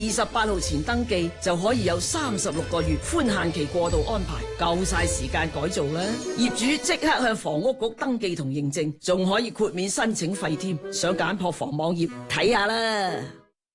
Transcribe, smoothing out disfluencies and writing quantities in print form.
28號前登記就可以有36個月寬限期過渡安排，夠晒時間改造啦！業主即刻向房屋局登記同認證，仲可以豁免申請費添。上簡樸房網頁睇下啦。